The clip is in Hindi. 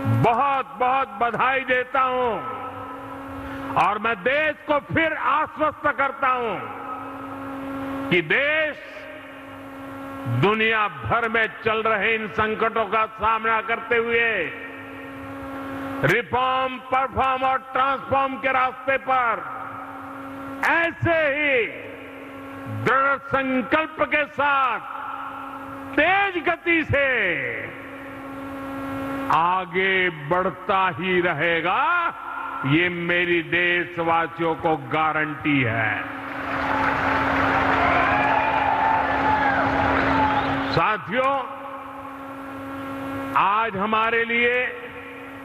बहुत बहुत बधाई देता हूं और मैं देश को फिर आश्वस्त करता हूं कि देश दुनिया भर में चल रहे इन संकटों का सामना करते हुए रिफॉर्म, परफॉर्म और ट्रांसफॉर्म के रास्ते पर ऐसे ही दृढ़ संकल्प के साथ तेज गति से आगे बढ़ता ही रहेगा, ये मेरी देशवासियों को गारंटी है। साथियों, आज हमारे लिए